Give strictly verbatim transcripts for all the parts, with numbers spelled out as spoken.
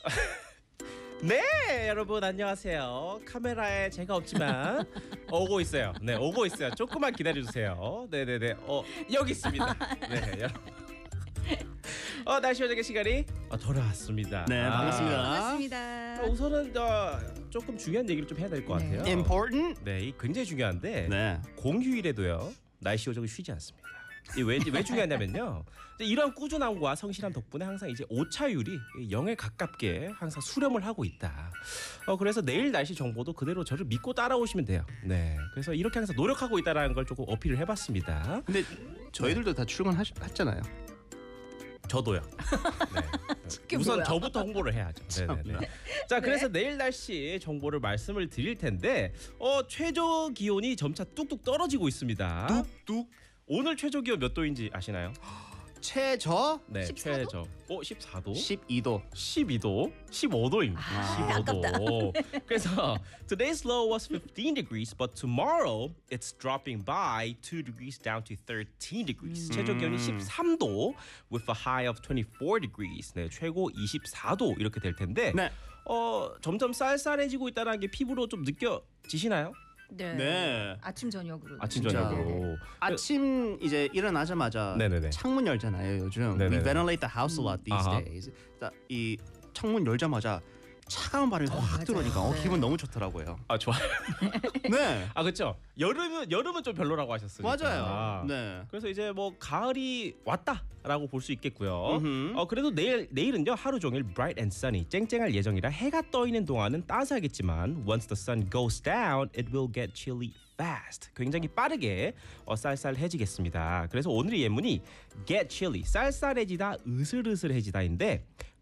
네, 여러분 안녕하세요. 카메라에 제가 없지만 오고 있어요. 네, 오고 있어요. 조금만 기다려주세요. 네, 네, 네. 어, 여기 있습니다. 네, 여러분. 어, 날씨 요정의 시간이 어, 돌아왔습니다. 네, 반갑습니다. 반갑습니다. 어, 우선은 어, 조금 중요한 얘기를 좀 해야 될 것 같아요. Important? 네, 이 굉장히 중요한데 네. 공휴일에도요 날씨 요정이 쉬지 않습니다. 이 왜, 왜 중요하냐면요. 이런 꾸준함과 성실함 덕분에 항상 이제 오차율이 영에 가깝게 항상 수렴을 하고 있다. 어, 그래서 내일 날씨 정보도 그대로 저를 믿고 따라오시면 돼요. 네, 그래서 이렇게 항상 노력하고 있다는 걸 조금 어필을 해봤습니다. 근데 저희들도 다 출근하셨잖아요. 저도요. 네. 우선 뭐야? 저부터 홍보를 해야죠. 네네네. 자, 그래서 내일 날씨 정보를 말씀을 드릴 텐데 어, 최저 기온이 점차 뚝뚝 떨어지고 있습니다. 뚝뚝. 오늘 최저 기온 몇 도인지 아시나요? 최저 네, 십사 도? 최저. 어, 십사 도? 십이 도. 십이 도, 십오 도입니다. 아, 십오 도. 그래서 today's low was fifteen degrees, but tomorrow it's dropping by two degrees down to thirteen degrees. 최저 기온이 십삼 도 with a high of twenty-four degrees. 네, 최고 이십사 도 이렇게 될 텐데 네. 어, 점점 쌀쌀해지고 있다는 게 피부로 좀 느껴지시나요? 네. 네. 아침 저녁으로. 아침 진짜. 저녁으로. 아침 이제 일어나자마자 네네네. 창문 열잖아요. 요즘 네네네. we ventilate the house a lot these 아하. days. 자, 이 창문 열자마자 차가운 바람이 확 맞아요. 들어오니까 어, 네. 기분 너무 좋더라고요. 아, 좋아요. 네. 아, 그렇죠. 여름은 여름은 좀 별로라고 하셨으니까. 맞아요. 네. 그래서 이제 뭐 가을이 왔다라고 볼 수 있겠고요. 음흠. 어, 그래도 내일 내일은요 하루 종일 bright and sunny 쨍쨍할 예정이라 해가 떠 있는 동안은 따스하겠지만 once the sun goes down, it will get chilly fast. 굉장히 빠르게 어, 쌀쌀해지겠습니다. 그래서 오늘의 예문이 get chilly, 쌀쌀해지다, 으슬으슬해지다인데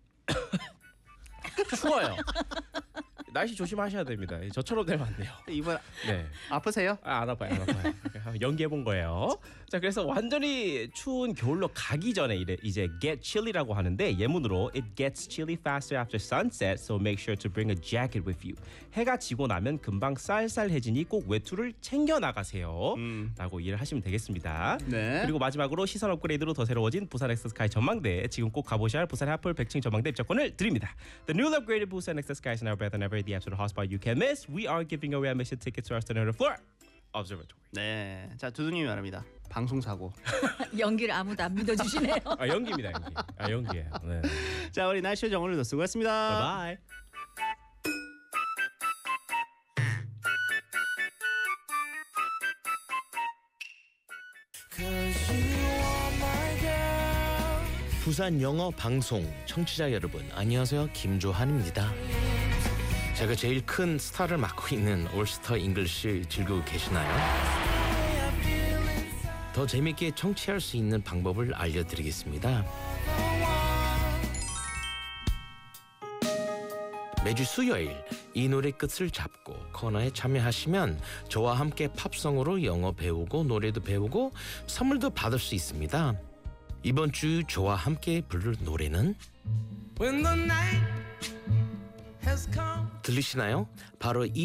추워요. 날씨 조심하셔야 됩니다. 저처럼 되면 안 돼요. 이번 네. 아프세요? 아, 안 아파요, 안 아파요. 연기해 본 거예요. 자, 그래서 완전히 추운 겨울로 가기 전에 이래, 이제 get chilly라고 하는데 예문으로 it gets chilly faster after sunset, so make sure to bring a jacket with you. 해가 지고 나면 금방 쌀쌀해지니 꼭 외투를 챙겨 나가세요. 음. 라고 이해를 하시면 되겠습니다. 네. 그리고 마지막으로 시선 업그레이드로 더 새로워진 부산 엑스스카이 전망대, 지금 꼭 가보셔야 할 부산 하플 백 층 전망대 입장권을 드립니다. The newly upgraded Busan 엑스스카이 is now better than ever. The absolute hotspot you can miss. We are giving away admission tickets to our student floor observatory. 네. 자, 두두님이 말합니다. 방송 사고. 연기를 아무도 안 믿어주시네요. 아, 연기입니다, 연기. 아, 연기예요. 네. 자, 우리 날씨 요정 오늘도 수고했습니다. 바이바이. 부산 영어 방송 청취자 여러분, 안녕하세요. 김조한입니다. 제가 제일 큰 스타를 맡고 있는 올스터 잉글리시 즐기고 계시나요? 더 재밌게 청취할 수 있는 방법을 알려드리겠습니다. 매주 수요일 이 노래 끝을 잡고 코너에 참여하시면 저와 함께 팝송으로 영어 배우고 노래도 배우고 선물도 받을 수 있습니다. 이번 주 저와 함께 부를 노래는 들리시나요? 바로 이